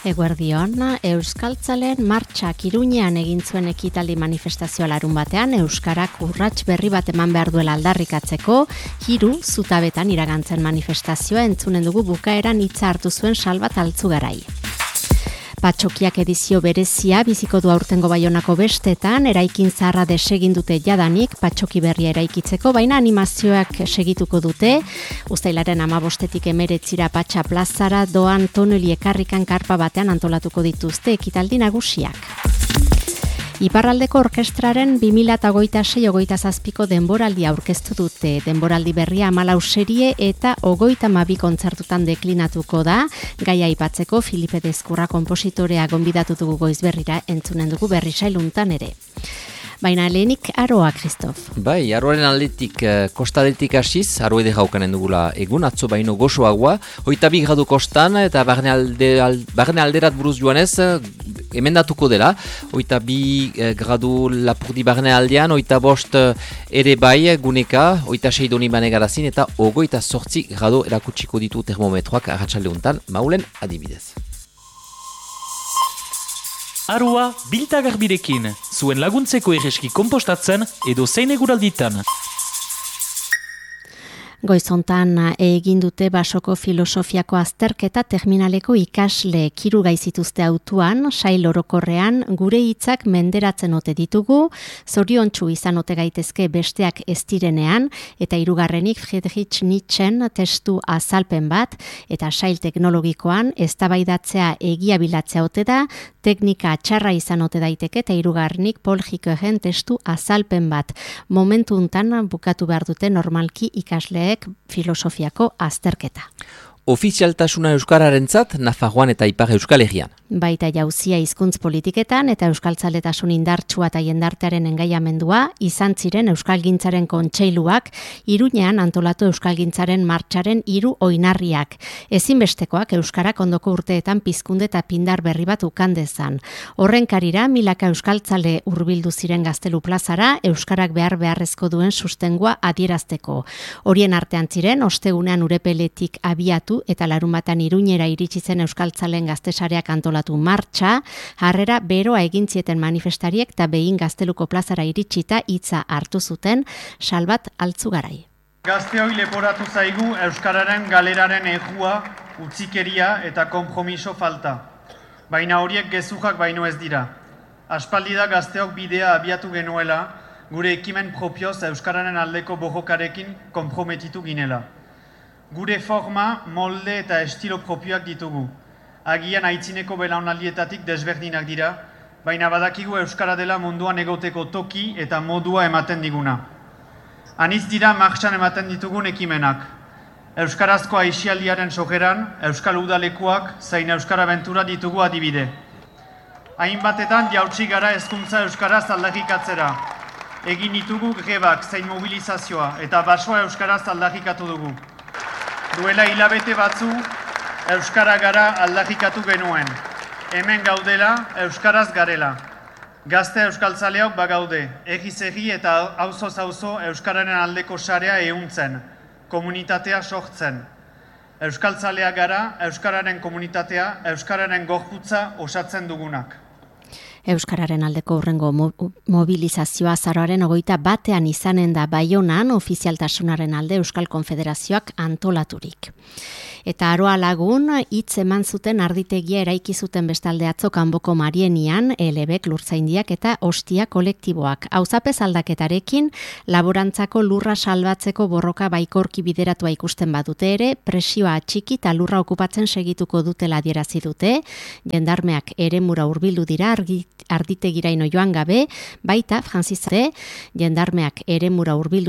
Eguerdion, Euskaltzalen martxak Iruñean egin zuen ekitaldi manifestazioa larunbatean, Euskarak urrats berri bat eman behar duela aldarrikatzeko, 3 zutabetan iragantzen manifestazioa entzunen dugu bukaeran hitza hartu zuen Salvat Altzugarai. Patxokiak edizio berezia biziko du aurtengo Baionako bestetan, eraikin zaharra desegin dute jadanik, patxoki berria eraikitzeko, baina animazioak segituko dute, uztailaren 15-tik 19 Patxa plazara doan toneli ekarrikan karpa batean antolatuko dituzte ekitaldi nagusiak. Iparraldeko orkestraren 2026-27ko denboraldia aurkeztu dute. Denboraldi berria 14 serie eta 32 kontzertutan deklinatuko da. Gaia aipatzeko Filipe Dezkurra konpositorea gonbidatu dugu goizberrira entzunen dugu berri sailuntan ere. Baina lehenik Aroa, Kristof. Bai, Aroaren aldetik, kostaletik hasiz, Aro ede jaukanen dugula egun, atzo baino gozoagoa, 22 gradu kostan eta barne alderat buruz joanez, emendatuko dela, 22 gradu Lapurdi barne aldean, 25 ere bai guneka, 26 doni banegarazin eta 28 gradu erakutsiko ditu termometroak arratsalde untan, maulen adibidez. Aroa biltagarbirekin, zuen laguntzeko erreski konpostatzen edo zein eguralditan. Goizontan egin dute Basoko filosofiako azterketa terminaleko ikasle kirugai zituzte autuan, sail orokorrean gure hitzak menderatzen ote ditugu, zoriontsu izan ote gaitezke besteak ez direnean, eta hirugarrenik Friedrich Nietzschen testu azalpen bat, eta sail teknologikoan eztabaidatzea egia bilatzea ote da, teknika txarra izan ote daiteke, eta hirugarrenik Paul Ricoeuren testu azalpen bat. Momentu untan bukatu behar dute normalki ikasleek filosofiako azterketa. Ofizialtasuna euskararentzat Nafarroan eta Ipar Euskal Herrian. Baita jauzia hizkuntz politiketan eta euskaltzaletasun indartsua eta jendartearen engaiamendua izan ziren euskalgintzaren kontseiluak Iruñean antolatu euskalgintzaren martxaren 3 oinarriak. Ezinbestekoak euskarak ondoko urteetan pizkunde eta pindar berri bat ukan dezan. Horren karira milaka euskaltzale hurbildu ziren Gaztelu plazara euskarak beharrezko duen sustengua adierazteko. Horien artean ziren ostegunean Urepeletik abiatu eta larunbatan Iruñera iritsi zen euskaltzaleen gaztesareak antolatu martxa, harrera beroa egin zieten manifestariek eta behin Gazteluko plazara iritsita hitza hartu zuten Salvat Altzugarai. Gazteoi leporatu zaigu euskararen galeraren ejua, utzikeria eta konpromiso falta. Baina horiek gezurrak baino ez dira. Aspaldi da gazteok bidea abiatu genuela, gure ekimen propioz euskararen aldeko borrokarekin konprometitu ginela. Gure forma, molde eta estilo propioak ditugu. Agian aitzineko belaunaldietatik desberdinak dira, baina badakigu euskara dela munduan egoteko toki eta modua ematen diguna. Anitz dira martxan ematen ditugun ekimenak. Euskarazko aisialdiaren sojeran, euskal udalekuak, zain euskara bentura ditugu adibide. Hainbatetan jautsi gara hezkuntza euskaraz aldarrikatzera. Egin ditugu grebak, zain mobilizazioa eta basoa euskaraz aldarrikatu dugu. Duela hilabete batzu, euskara gara aldarrikatu genuen. Hemen gaudela, euskaraz garela. Gazte euskaltzaleok bagaude, egiz-egi eta auzoz-auzo euskararen aldeko sarea ehuntzen, komunitatea sortzen. Euskaltzalea gara, euskararen komunitatea, euskararen gorputza osatzen dugunak. Euskararen aldeko hurrengo mobilizazioa azaroaren 21 izanen da Baionan ofizialtasunaren alde Euskal Konfederazioak antolaturik. Eta Aroa lagun hitz eman zuten arditegia eraiki zuten bestalde atzo Kanboko Marienian, elebek, lurtzaindiak eta ostia kolektiboak. Auzapez aldaketarekin, laborantzako lurra salbatzeko borroka baikorki bideratua ikusten badute ere, presioa atxiki eta lurra okupatzen segituko dutela adierazi dute, jendarmeak eremura hurbildu dira arditegiraino joan gabe, baita Frantzisate jendarmeak eremura hurbildu